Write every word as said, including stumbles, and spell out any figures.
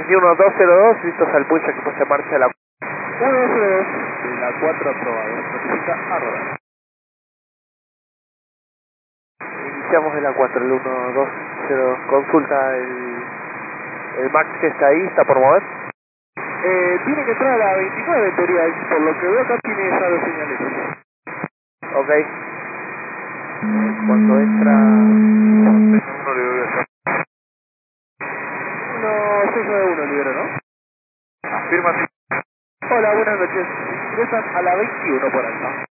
uno dos cero dos, listos al pulso que puesta en marcha la uno dos cero dos, de la cuatro aprobado, notifica a rodar. Iniciamos de la cuatro, el uno dos cero dos, consulta el, el Max que está ahí, ¿está por mover? Eh, tiene que entrar a la veintinueve en teoría, por lo que veo acá tiene ya dos señales. Ok. Cuando entra... uno le doy a hacer. uno seis nueve uno libero, ¿no? Afirma. Hola, buenas noches. Ingresan a la veintiuno por acá.